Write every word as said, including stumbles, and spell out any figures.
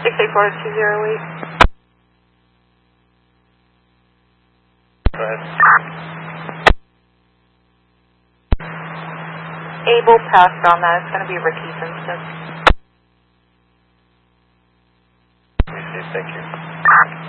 six eight four two zero eight. Go ahead. Abel passed on that. It's going to be Ricky's instead. Thank you.